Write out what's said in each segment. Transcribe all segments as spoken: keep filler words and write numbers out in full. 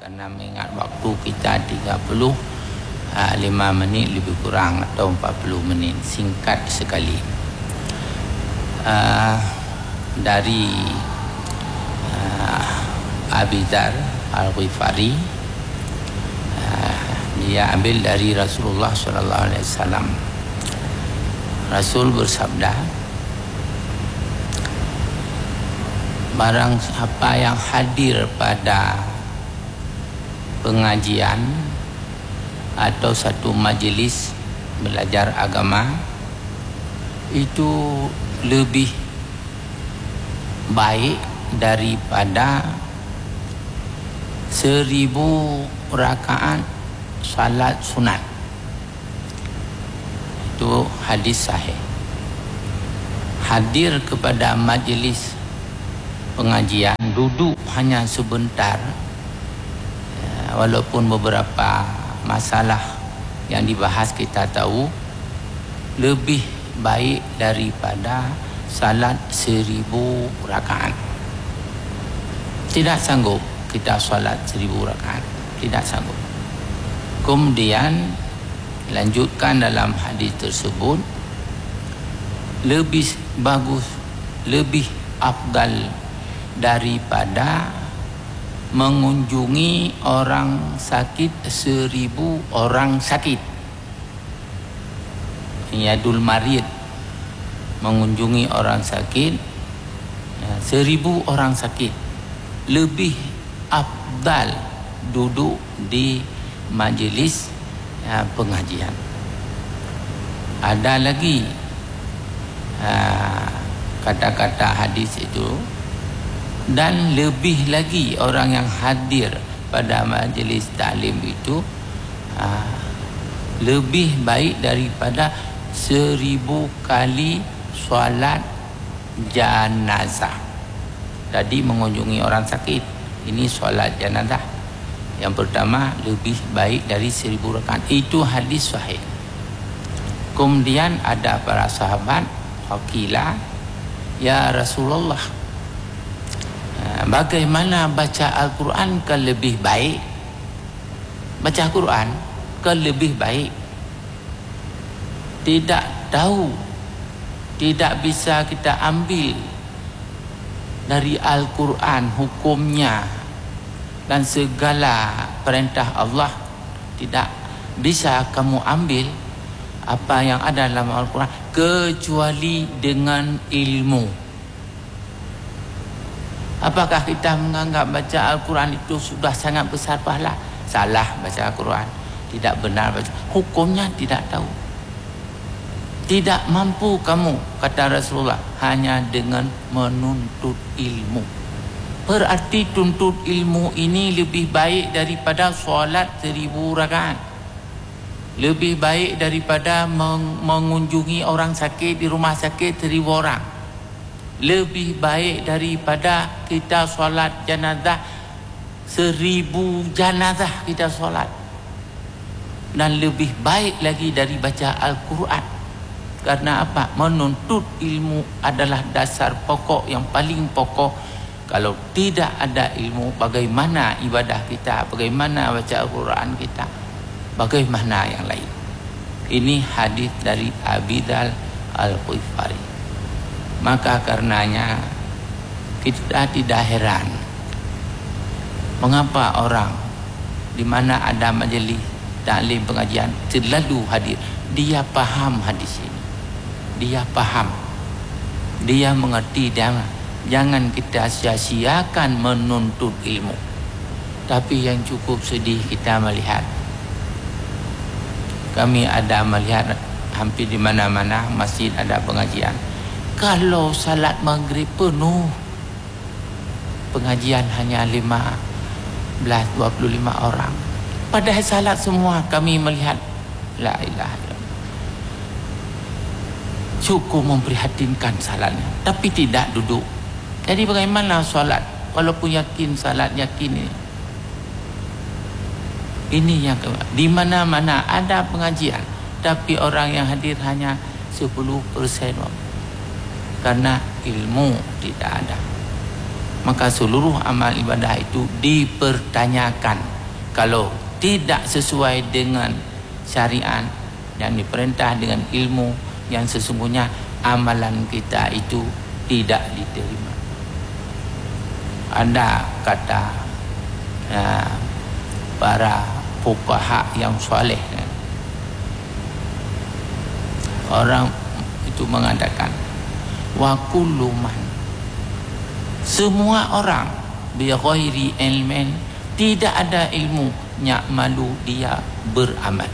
Karena mengingat waktu kita tiga puluh lima menit lebih kurang atau empat puluh menit, singkat sekali. Uh, dari uh, Abi Dzar Al-Ghifari, uh, dia ambil dari Rasulullah sallallahu alaihi wasallam. Rasul bersabda, barang siapa yang hadir pada pengajian atau satu majlis belajar agama, itu lebih baik daripada seribu rakaat salat sunat. Itu hadis sahih. Hadir kepada majlis pengajian, duduk hanya sebentar, walaupun beberapa masalah yang dibahas kita tahu, lebih baik daripada salat seribu rakaat. Tidak sanggup kita salat seribu rakaat, tidak sanggup. Kemudian lanjutkan dalam hadis tersebut, lebih bagus, lebih afdal daripada mengunjungi orang sakit seribu orang sakit. Yadul marid, mengunjungi orang sakit seribu orang sakit, lebih afdal duduk di majlis ya, pengajian. Ada lagi uh, kata-kata hadis itu, dan lebih lagi orang yang hadir pada majlis taklim itu uh, lebih baik daripada seribu kali solat janazah. Tadi mengunjungi orang sakit, ini solat janazah. Yang pertama lebih baik dari seribu rakaat. Itu hadis sahih. Kemudian ada para sahabat, faqila ya Rasulullah, bagaimana baca Al-Quran ke lebih baik? Baca Al-Quran ke lebih baik? Tidak tahu, tidak bisa kita ambil dari Al-Quran hukumnya dan segala perintah Allah. Tidak bisa kamu ambil apa yang ada dalam Al-Quran kecuali dengan ilmu. Apakah kita menganggap baca Al-Quran itu sudah sangat besar pahala? Salah baca Al-Quran, tidak benar baca. Hukumnya tidak tahu. Tidak mampu kamu, kata Rasulullah, hanya dengan menuntut ilmu. Berarti tuntut ilmu ini lebih baik daripada solat seribu rakaat. Lebih baik daripada meng- mengunjungi orang sakit di rumah sakit seribu orang. Lebih baik daripada kita solat janazah seribu janazah kita solat. Dan lebih baik lagi dari baca Al-Quran. Karena apa? Menuntut ilmu adalah dasar pokok yang paling pokok. Kalau tidak ada ilmu, bagaimana ibadah kita, bagaimana baca Al-Quran kita, bagaimana yang lain. Ini hadis dari Abi Dzar Al-Ghifari. Maka karenanya kita tidak heran mengapa orang di mana ada majlis taklim pengajian selalu hadir. Dia faham hadis ini, dia faham, dia mengerti. Dia, jangan kita sia-siakan menuntut ilmu. Tapi yang cukup sedih kita melihat, kami ada melihat hampir di mana-mana masjid ada pengajian. Kalau salat maghrib penuh, pengajian hanya lima belas dua puluh lima orang. Padahal salat semua kami melihat. La ilaha illallah. Cukup memprihatinkan salatnya, tapi tidak duduk. Jadi bagaimana salat? Walaupun yakin salat, yakin ini. Ini yang di mana-mana ada pengajian, tapi orang yang hadir hanya sepuluh persen. Karena ilmu tidak ada. Maka seluruh amal ibadah itu dipertanyakan. Kalau tidak sesuai dengan syariat yang diperintah dengan ilmu yang sesungguhnya, amalan kita itu tidak diterima. Ada kata uh, para fuqaha yang soleh, orang itu mengatakan, wa kullu man, semua orang bi ghairi ilmin, tidak ada ilmu, malu dia beramal.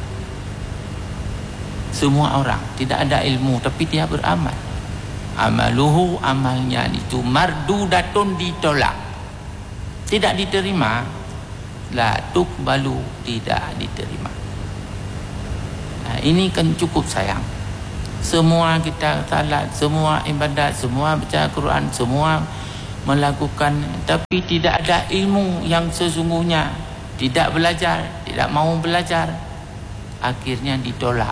Semua orang tidak ada ilmu tapi dia beramal. Amaluhu, amalnya itu mardudatun, ditolak, tidak diterima. La tuqbalu, tidak diterima. Nah, ini kan cukup sayang. Semua kita salat, semua ibadat, semua baca Quran, semua melakukan, tapi tidak ada ilmu yang sesungguhnya, tidak belajar, tidak mau belajar, akhirnya ditolak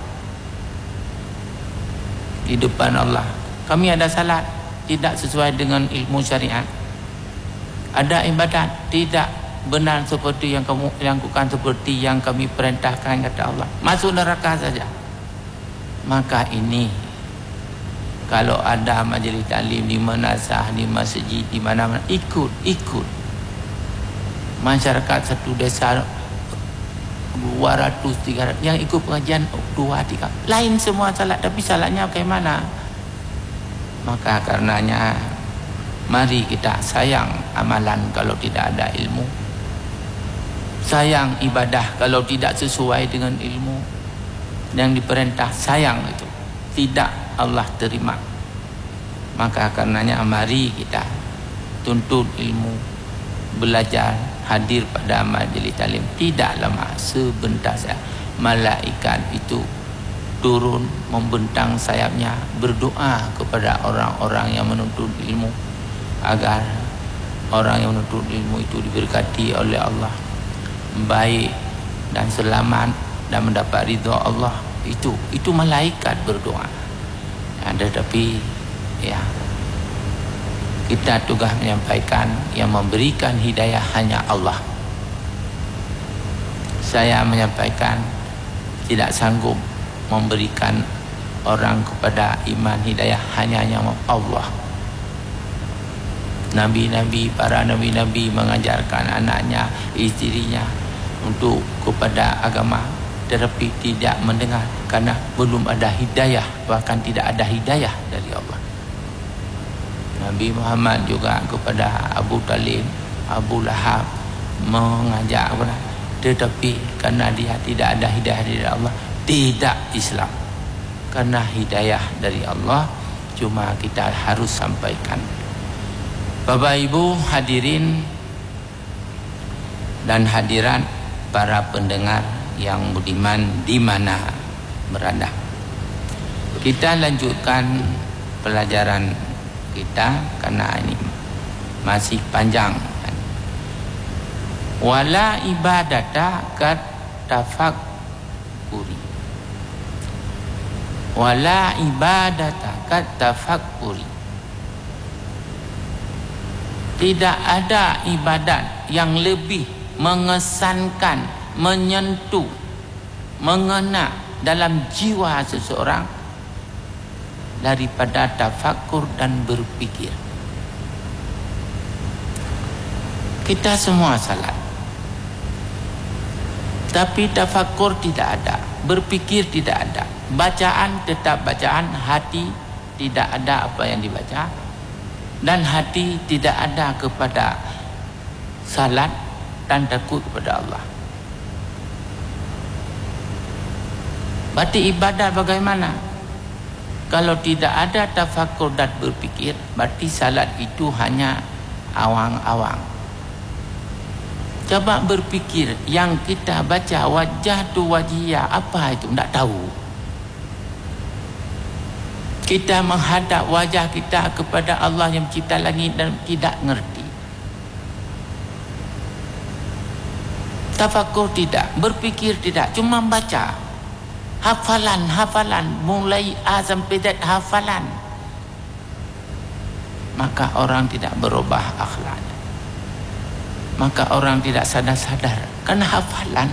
di depan Allah. Kami ada salat, tidak sesuai dengan ilmu syariat. Ada ibadat, tidak benar seperti yang kamu lakukan, seperti yang kami perintahkan, kata Allah. Masuk neraka saja. Maka ini, kalau ada majlis taklim di manasah, di masjid, di mana-mana, ikut, ikut. Masyarakat satu desa dua ratus, tiga ratus yang ikut pengajian dua, tiga. Lain semua salat, tapi salatnya bagaimana? Maka karenanya, mari kita sayang amalan kalau tidak ada ilmu. Sayang ibadah kalau tidak sesuai dengan ilmu yang diperintah, sayang itu tidak Allah terima. Maka karenanya mari kita tuntut ilmu, belajar, hadir pada majlis taklim. Tidak lama, sebentar saja malaikat itu turun membentang sayapnya, berdoa kepada orang-orang yang menuntut ilmu agar orang yang menuntut ilmu itu diberkati oleh Allah, baik dan selamat dan mendapat ridha Allah. Itu itu malaikat berdoa. Ada, tapi ya, kita tugas menyampaikan, yang memberikan hidayah hanya Allah. Saya menyampaikan tidak sanggup memberikan orang kepada iman hidayah, hanya hanya Allah. Nabi-nabi, para nabi-nabi mengajarkan anaknya, isterinya untuk kepada agama, tetapi tidak mendengar karena belum ada hidayah, bahkan tidak ada hidayah dari Allah. Nabi Muhammad juga kepada Abu Talib, Abu Lahab mengajak, tetapi karena dia tidak ada hidayah dari Allah, tidak Islam. Karena hidayah dari Allah, cuma kita harus sampaikan. Bapak Ibu hadirin dan hadirat, para pendengar yang budiman di mana berada, kita lanjutkan pelajaran kita karena ini masih panjang. Wala ibadata kat tafakkuri, wala ibadata kat tafakkuri. Tidak ada ibadat yang lebih mengesankan, menyentuh, mengena dalam jiwa seseorang daripada tafakkur dan berpikir. Kita semua salat, tapi tafakkur tidak ada, berpikir tidak ada, bacaan tetap bacaan, hati tidak ada apa yang dibaca, dan hati tidak ada kepada salat dan takut kepada Allah. Berarti ibadat bagaimana? Kalau tidak ada tafakkur dan berpikir, berarti salat itu hanya awang-awang. Coba berpikir, yang kita baca wajah tu wajiyah, apa itu? Tak tahu. Kita menghadap wajah kita kepada Allah yang mencipta langit dan tidak ngerti. Tafakkur tidak, berpikir tidak, cuma baca. Hafalan, hafalan, mulai A sampai Z hafalan. Maka orang tidak berubah akhlaknya. maka orang tidak sadar-sadar karena hafalan.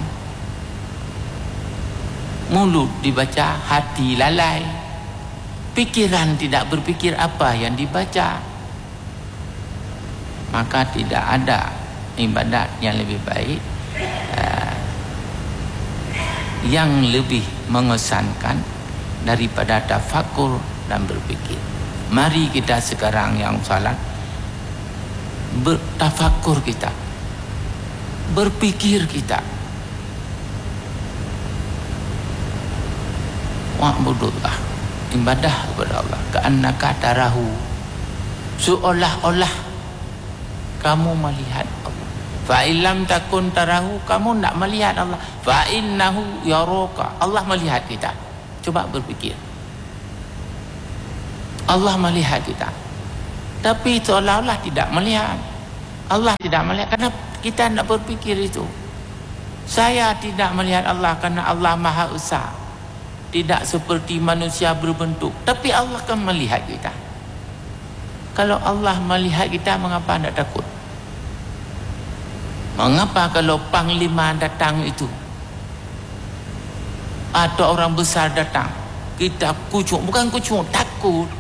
Mulut dibaca, hati lalai, pikiran tidak berpikir apa yang dibaca, maka tidak ada ibadat yang lebih baik, uh, yang lebih mengesankan daripada tafakur dan berpikir. Mari kita sekarang yang salat, bertafakur kita, berpikir kita. Wa'budullah, ibadah kepada Allah ka'annaka tarahu, seolah-olah kamu melihat Allah. Fa illam takun tarahu, kamu tak melihat Allah, fa innahu yaraka, Allah melihat kita. Coba berpikir, Allah melihat kita, tapi seolah-olah tidak melihat. Allah tidak melihat karena kita tidak berpikir itu. Saya tidak melihat Allah karena Allah Maha Esa, tidak seperti manusia berbentuk, tapi Allah kan melihat kita. Kalau Allah melihat kita, mengapa tidak takut? Mengapa kalau panglima datang itu, atau orang besar datang, kita kucuk? Bukan kucuk, takut.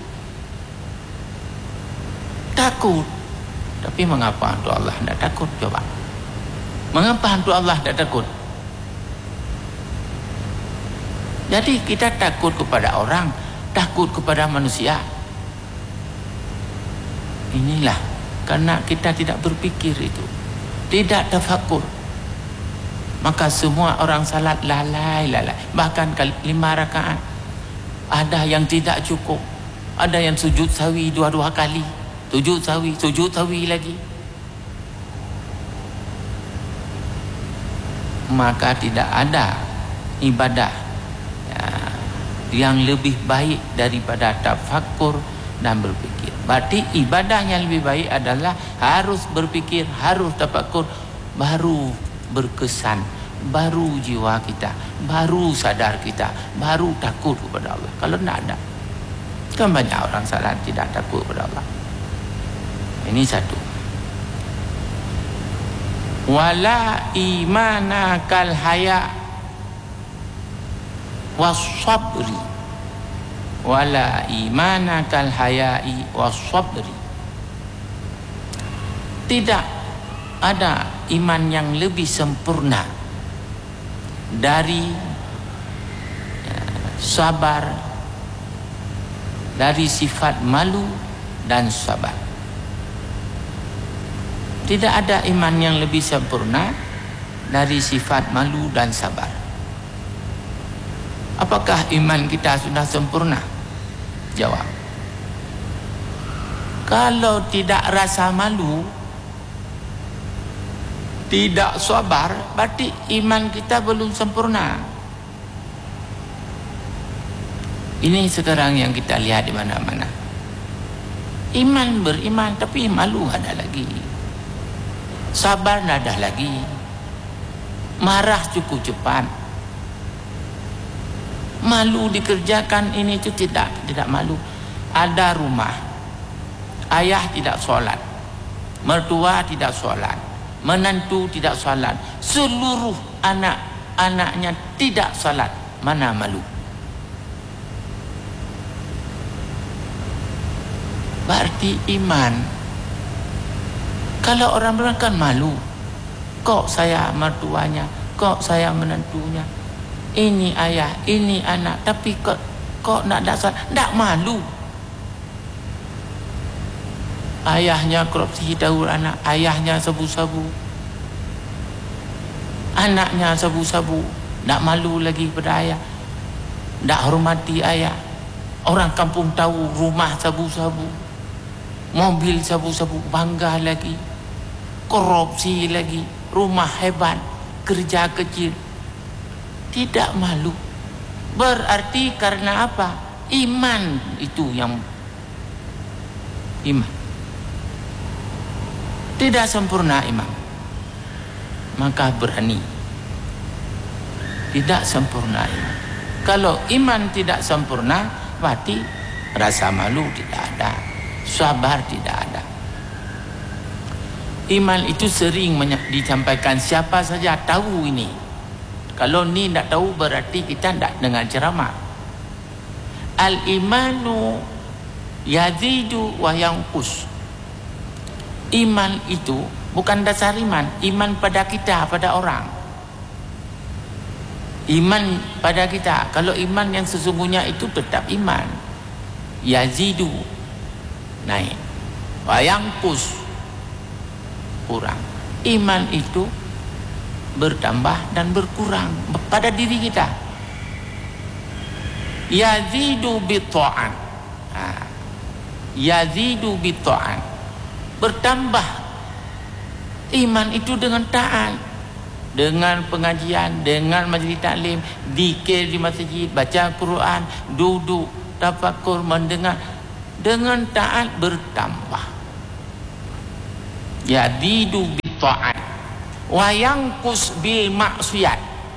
Takut. Tapi mengapa untuk Allah tidak takut? Coba. Mengapa untuk Allah tidak takut? Jadi kita takut kepada orang, takut kepada manusia. Inilah karena kita tidak berpikir itu, tidak tafakur. Maka semua orang salat lalai-lalai. Bahkan lima rakaat ada yang tidak cukup, ada yang sujud sawi dua-dua kali, sujud sawi, sujud sawi lagi. Maka tidak ada ibadah yang lebih baik daripada tafakur dan berpikir. Berarti ibadah yang lebih baik adalah harus berpikir, harus tafakur, baru berkesan, baru jiwa kita, baru sadar kita, baru takut kepada Allah. Kalau tidak ada, kan banyak orang salat tidak takut kepada Allah. Ini satu. Wala imana kal haya wasabri, wala imana kal hayai wasabri. Tidak ada iman yang lebih sempurna dari sabar, dari sifat malu dan sabar. Tidak ada iman yang lebih sempurna dari sifat malu dan sabar. Apakah iman kita sudah sempurna? Jawab. Kalau tidak rasa malu, tidak sabar, berarti iman kita belum sempurna. Ini sekarang yang kita lihat di mana-mana. Iman beriman, tapi malu ada lagi. Sabar tidak ada lagi. Marah cukup cepat. Malu dikerjakan ini itu tidak tidak malu. Ada rumah, ayah tidak solat, mertua tidak solat, menantu tidak solat, seluruh anak-anaknya tidak solat, mana malu? Berarti iman. Kalau orang bilang kan malu, kok saya mertuanya, kok saya menantunya, ini ayah, ini anak, tapi kok kok nak dasar, tak malu. Ayahnya korupsi daur anak, ayahnya sabu-sabu, anaknya sabu-sabu, tak malu lagi pada ayah, tak hormati ayah. Orang kampung tahu rumah sabu-sabu, mobil sabu-sabu, bangga lagi, korupsi lagi, rumah hebat, kerja kecil. Tidak malu. Berarti karena apa? Iman itu yang iman. Tidak sempurna iman, maka berani. Tidak sempurna iman. Kalau iman tidak sempurna, berarti rasa malu tidak ada, sabar tidak ada. Iman itu sering disampaikan, siapa saja tahu ini. Kalau ni tak tahu berarti kita tak dengar ceramah. Al-imanu yazidu wa yanqus. Iman itu bukan dasar iman, iman pada kita, pada orang. Iman pada kita. Kalau iman yang sesungguhnya itu tetap iman. Yazidu, naik. Wa yanqus, kurang. Iman itu bertambah dan berkurang pada diri kita. Yazidu bitta'an. Ha. Yazidu bitta'an. Bertambah iman itu dengan taat, dengan pengajian, dengan majlis taklim, zikir di masjid, baca Quran, duduk tafakkur, mendengar, dengan taat bertambah. Yazidu bitta'an wa yanqus bil maksiyat,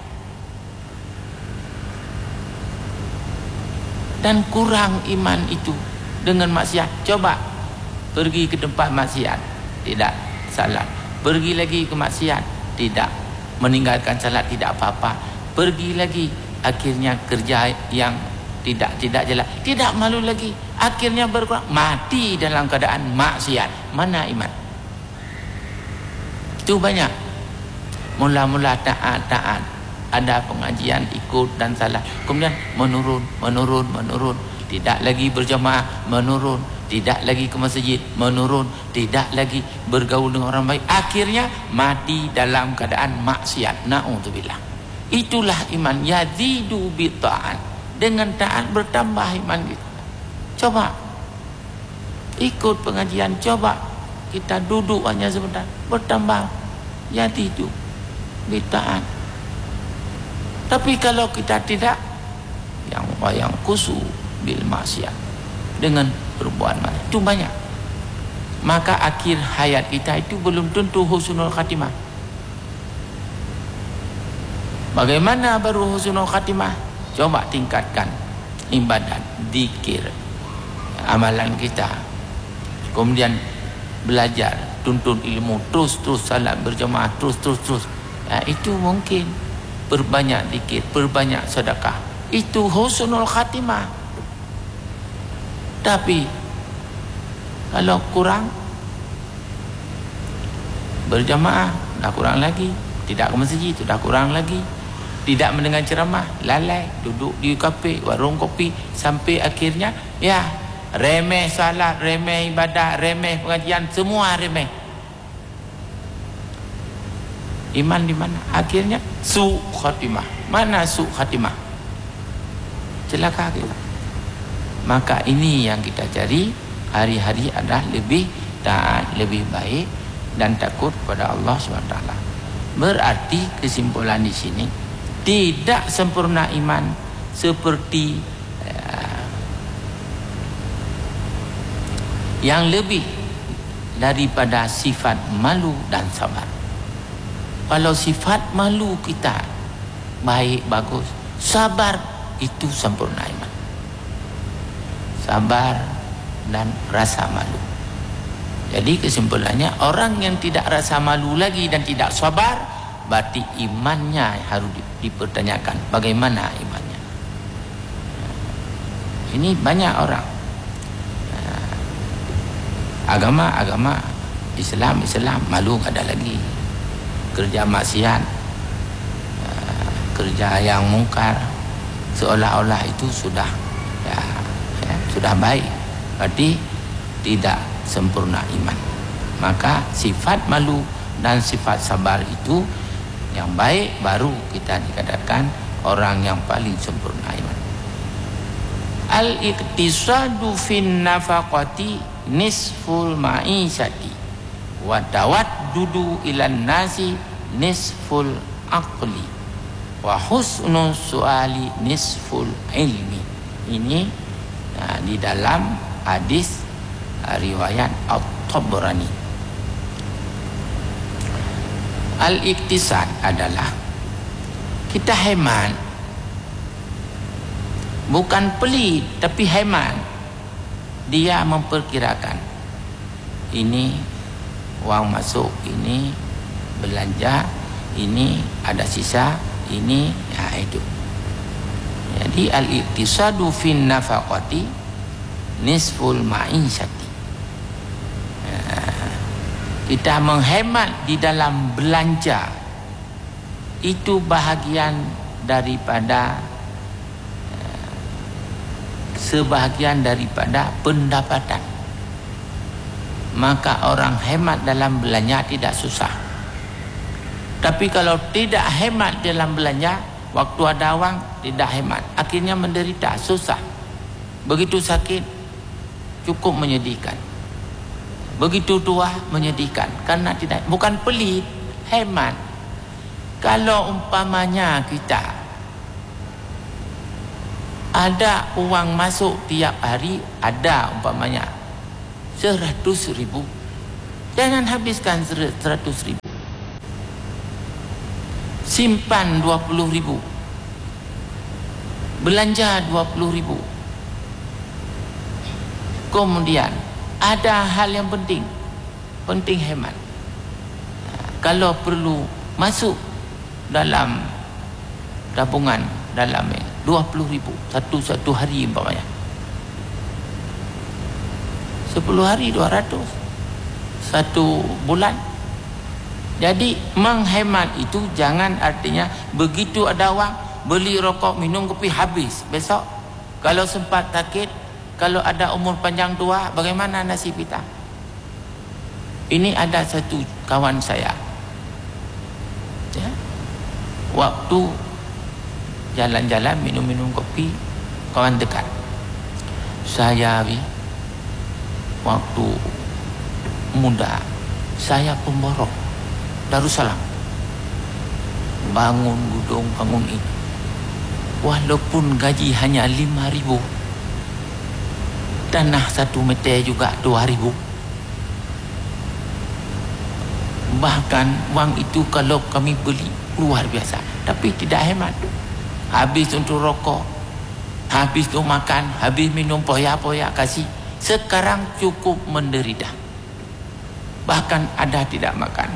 dan kurang iman itu dengan maksiat. Coba pergi ke tempat maksiat, tidak salat. Pergi lagi ke maksiat, tidak. Meninggalkan salat tidak apa-apa. Pergi lagi, akhirnya kerja yang tidak tidak jelas, tidak malu lagi, akhirnya berkurang, mati dalam keadaan maksiat. Mana iman? Itu banyak. Mula-mula taat-taat, ada pengajian ikut dan salah, kemudian menurun, menurun, menurun. Tidak lagi berjamaah, menurun. Tidak lagi ke masjid, menurun. Tidak lagi bergaul dengan orang baik, akhirnya mati dalam keadaan maksiat. Na'udzubillah. Itulah iman. Yazidu bitta'an. Dengan taat bertambah iman kita. Coba ikut pengajian, coba kita duduk hanya sebentar, bertambah. Yazidu bitta'an. Tapi kalau kita tidak, yang wayang kusu bil maksiat, dengan perbuatan maksiat, itu banyak. Maka akhir hayat kita itu belum tentu husnul khatimah. Bagaimana baru husnul khatimah? Coba tingkatkan ibadat, zikir, amalan kita. Kemudian belajar, tuntut ilmu, terus-terus salat berjamaah, terus-terus-terus. Ya, itu mungkin. Perbanyak zikir, perbanyak sedekah, itu husnul khatimah. Tapi kalau kurang, berjamaah dah kurang lagi, tidak ke masjid itu dah kurang lagi, tidak mendengar ceramah, lalai, duduk di kafe, warung kopi, sampai akhirnya ya remeh salat, remeh ibadah, remeh pengajian, semua remeh. Iman di mana? Akhirnya su khatimah. Mana su khatimah? Celaka kita. Maka ini yang kita cari hari-hari adalah lebih taat, lebih baik dan takut pada Allah subhanahu wa taala. Berarti kesimpulan di sini, tidak sempurna iman seperti uh, yang lebih daripada sifat malu dan sabar. Kalau sifat malu kita baik, bagus, sabar itu sempurna iman. Sabar dan rasa malu. Jadi kesimpulannya, orang yang tidak rasa malu lagi dan tidak sabar, berarti imannya harus dipertanyakan. Bagaimana imannya? Ini banyak orang. Agama-agama Islam, Islam malu ada lagi. Kerja maksiat, kerja yang mungkar, seolah-olah itu sudah ya, ya, sudah baik. Berarti tidak sempurna iman. Maka sifat malu dan sifat sabar itu yang baik, baru kita dikatakan orang yang paling sempurna iman. Al-iqtisadu fin nafaqati nisful ma'isyati wa tawaddudu ilan nasi nisful aqli wa husnul suali nisful ilmi. Ini nah, di dalam hadis riwayat At-Tabrani. Al-iktisad adalah kita hemat, bukan pelit tapi hemat. Dia memperkirakan ini wang masuk ini belanja, ini ada sisa, ini ya itu. Jadi al-iqtisadu fin nafaqati nisful ma'isyati. Kita menghemat di dalam belanja itu bahagian daripada sebahagian daripada pendapatan. Maka orang hemat dalam belanja tidak susah. Tapi kalau tidak hemat dalam belanja, waktu ada wang tidak hemat, akhirnya menderita, susah. Begitu sakit cukup menyedihkan. Begitu tua menyedihkan karena tidak, bukan pelit, hemat. Kalau umpamanya kita ada uang masuk tiap hari, ada umpamanya seratus ribu, jangan habiskan seratus ribu, simpan dua puluh ribu, belanja dua puluh ribu. Kemudian ada hal yang penting, penting hemat. Kalau perlu masuk dalam tabungan dalam dua puluh ribu satu satu hari umpamanya, sepuluh hari dua ratus, satu bulan. Jadi menghemat itu jangan artinya begitu ada wang beli rokok, minum kopi, habis. Besok kalau sempat sakit, kalau ada umur panjang tua, bagaimana nasib kita? Ini ada satu kawan saya, ya, waktu jalan-jalan minum-minum kopi, kawan dekat saya, waktu muda saya pemborong Darussalam, bangun gedung, bangun ini, walaupun gaji hanya lima ribu, tanah satu meter juga dua ribu. Bahkan wang itu kalau kami beli luar biasa, tapi tidak hemat. Habis untuk rokok, habis untuk makan, habis minum poya-poya kasih. Sekarang cukup menderita. Bahkan ada tidak makan.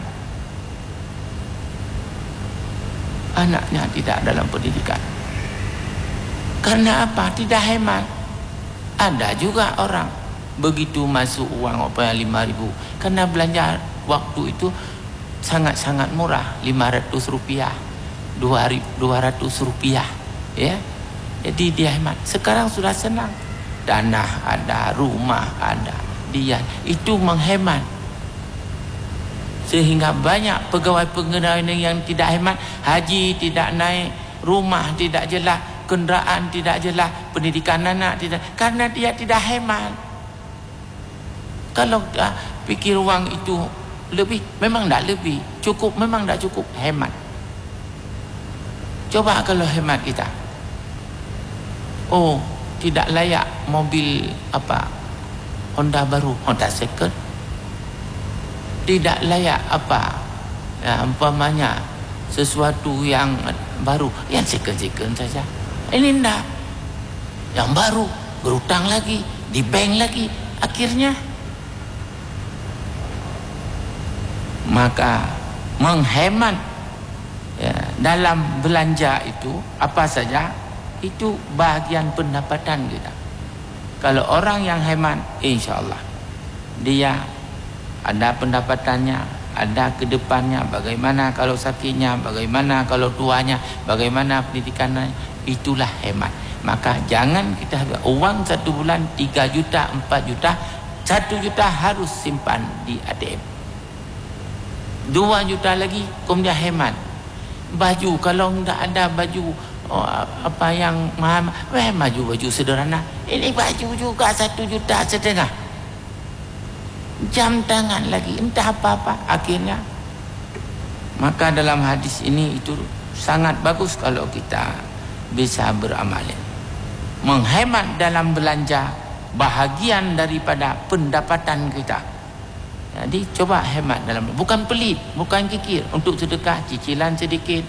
Anaknya tidak dalam pendidikan. Karena apa? Tidak hemat. Ada juga orang begitu masuk uang apa lima ribu, karena belanja waktu itu sangat-sangat murah, lima ratus rupiah, dua ratus rupiah, ya. Jadi dia hemat. Sekarang sudah senang, tanah ada, rumah ada, dia itu menghemat. Sehingga banyak pegawai-pegawai yang tidak hemat, haji tidak naik, rumah tidak jelas, kenderaan tidak jelas, pendidikan anak tidak, karena dia tidak hemat. Kalau uh, pikir uang itu lebih, memang tak lebih, cukup memang tak cukup, hemat. Coba kalau hemat kita, oh tidak layak mobil apa Honda baru, Honda second, tidak layak apa ya, umpamanya sesuatu yang baru, yang second-second saja. Ini enggak, yang baru, berutang lagi, di bank lagi, akhirnya maka menghemat ya, dalam belanja itu apa saja, itu bahagian pendapatan kita. Kalau orang yang hemat, insya Allah dia ada pendapatannya, ada ke depannya, bagaimana kalau sakitnya, bagaimana kalau tuanya, bagaimana pendidikannya, itulah hemat. Maka jangan kita uang satu bulan tiga juta, empat juta, satu juta harus simpan di A T M, dua juta lagi kemudian hemat. Baju kalau tidak ada baju oh, apa yang mahal, eh, baju baju sederhana, ini baju juga satu juta setengah, jam tangan lagi, entah apa-apa akhirnya. Maka dalam hadis ini itu sangat bagus kalau kita bisa beramal. Menghemat dalam belanja bahagian daripada pendapatan kita. Jadi coba hemat dalam, bukan pelit, bukan kikir, untuk sedekah cicilan sedikit,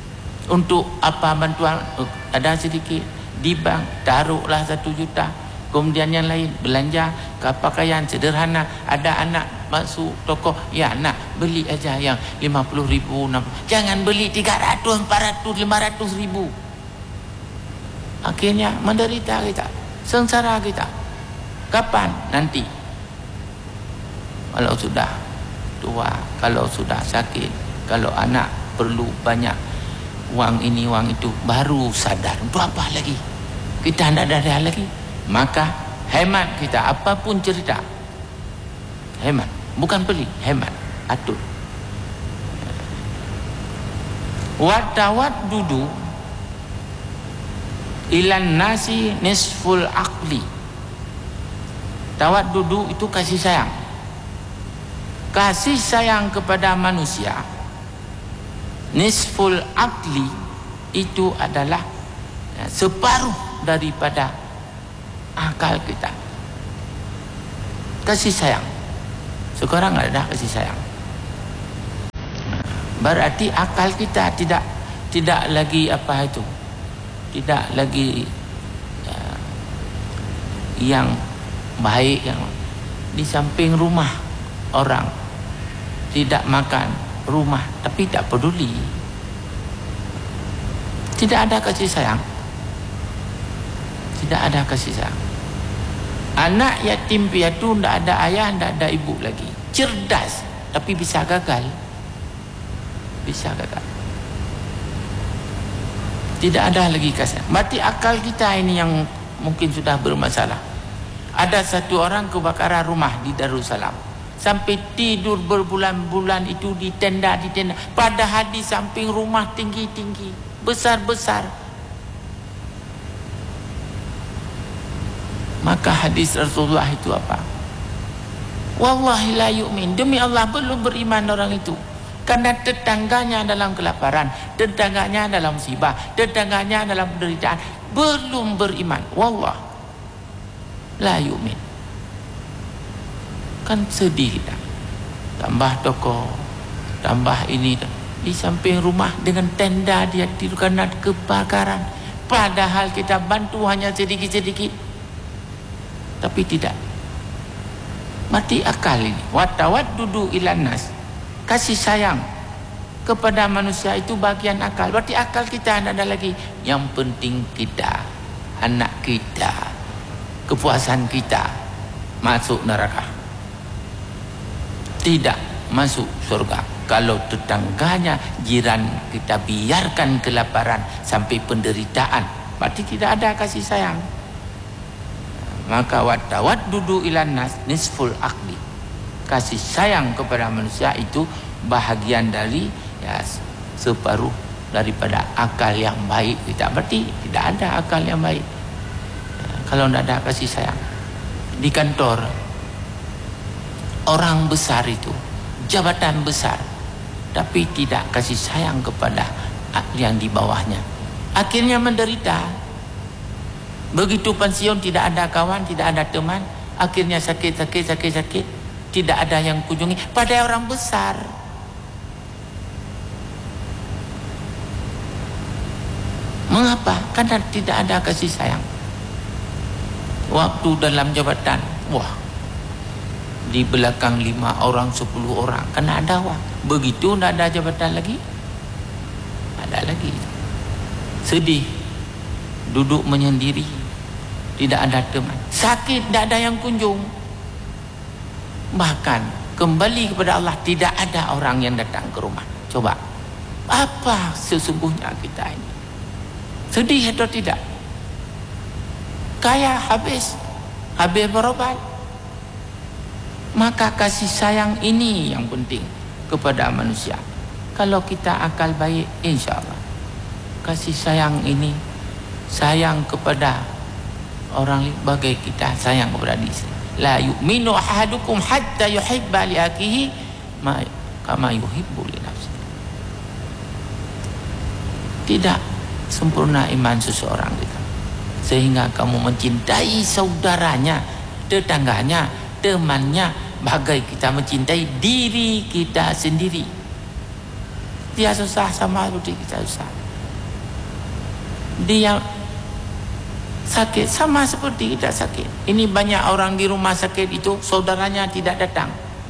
untuk apa bantuan ada sedikit di bank taruhlah satu juta, Kemudian yang lain belanja ke pakaian sederhana. Ada anak masuk toko, ya nak beli aja yang lima puluh ribu, enam puluh. Jangan beli tiga ratus, empat ratus, lima ratus ribu. Akhirnya menderita kita, sengsara kita. Kapan? Nanti. Kalau sudah tua, kalau sudah sakit, kalau anak perlu banyak uang ini, uang itu, baru sadar. Untuk apa lagi? Kita tidak ada lagi. Maka hemat kita, apapun cerita. Hemat, bukan beli, hemat, atur. Watawat dudu ilan nasi nisful akli. Tawat dudu itu kasih sayang. Kasih sayang kepada manusia nisful akli itu adalah ya, separuh daripada akal kita. Kasih sayang. Sekarang ada kasih sayang. Berarti akal kita tidak tidak lagi apa itu, tidak lagi uh, yang baik, yang di samping rumah orang tidak makan rumah tapi tak peduli, tidak ada kasih sayang, tidak ada kasih sayang. Anak yatim piatu tidak ada ayah, tidak ada ibu lagi, cerdas tapi bisa gagal, bisa gagal. Tidak ada lagi kasih. Berarti akal kita ini yang mungkin sudah bermasalah. Ada satu orang kebakaran rumah di Darussalam, sampai tidur berbulan-bulan itu di tenda di tenda, padahal di samping rumah tinggi-tinggi, besar-besar. Maka hadis Rasulullah itu apa? Wallahi la yu'min, demi Allah belum beriman orang itu. Karena tetangganya dalam kelaparan, tetangganya dalam musibah, tetangganya dalam penderitaan, belum beriman. Wallah la yu'min. Kan sedih kita. Tambah toko, tambah ini, di samping rumah dengan tenda dia tidur karena kebakaran. Padahal kita bantu hanya sedikit-sedikit, tapi tidak. Mati akal ini. Watawat dudu ilan nas, kasih sayang kepada manusia itu bagian akal. Berarti akal kita tidak ada lagi. Yang penting kita, anak kita, kepuasan kita masuk neraka, tidak masuk surga. Kalau tetangganya, jiran kita biarkan kelaparan sampai penderitaan, berarti tidak ada kasih sayang. Maka watawat dudu ilan nas nisful akli, kasih sayang kepada manusia itu bahagian dari ya, separuh daripada akal yang baik kita. Berarti tidak ada akal yang baik kalau tidak ada kasih sayang. Di kantor, orang besar itu jabatan besar tapi tidak kasih sayang kepada yang di bawahnya, akhirnya menderita. Begitu pensiun tidak ada kawan, tidak ada teman, akhirnya sakit, sakit, sakit, sakit, tidak ada yang kunjungi. Pada orang besar. Mengapa? Karena tidak ada kasih sayang. Waktu dalam jabatan, wah, di belakang lima orang, sepuluh orang, karena ada wah. Begitu tidak ada jabatan lagi, ada lagi. Sedih, duduk menyendiri, tidak ada teman, sakit, tidak ada yang kunjung. Bahkan kembali kepada Allah, tidak ada orang yang datang ke rumah. Coba, apa sesungguhnya kita ini? Sedih atau tidak? Kaya habis, habis berobat. Maka kasih sayang ini yang penting kepada manusia. Kalau kita akal baik, insya Allah kasih sayang ini, sayang kepada orang lain bagai kita sayang kepada diri sendiri. La yu'minu ahadukum hatta yuhibba li akihi ma kama yuhibbu li nafsihi. Tidak sempurna iman seseorang kita sehingga kamu mencintai saudaranya, tetangganya, temannya bagai kita mencintai diri kita sendiri. Dia susah sama seperti kita susah. Dia sakit sama seperti kita sakit. Ini banyak orang di rumah sakit itu saudaranya tidak datang,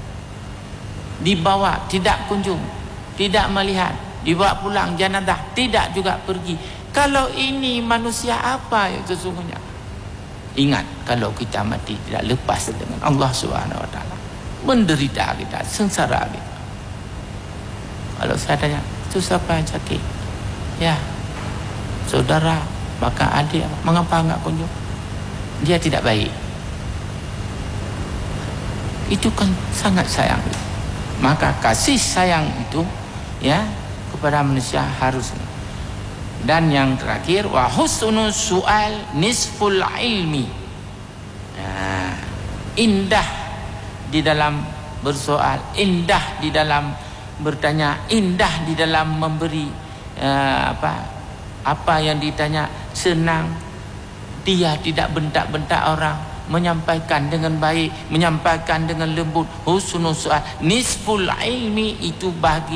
dibawa tidak kunjung, tidak melihat, dibawa pulang jenazah tidak juga pergi. Kalau ini manusia apa yang sesungguhnya? Ingat, kalau kita mati tidak lepas dengan Allah Subhanahu Wa Taala, menderita kita, sengsara kita. Kalau saya tanya, itu siapa yang sakit? Ya, saudara, maka adik, mengapa enggak kunjung? Dia tidak baik. Itu kan sangat sayang. Maka kasih sayang itu ya kepada manusia harus. Dan yang terakhir, wa husnul su'al nisful ilmi. Nah, indah di dalam bersoal, indah di dalam bertanya, indah di dalam memberi uh, apa apa yang ditanya, senang. Dia tidak bentak-bentak orang, menyampaikan dengan baik, menyampaikan dengan lembut. Husnul su'al nisful ilmi, itu bagi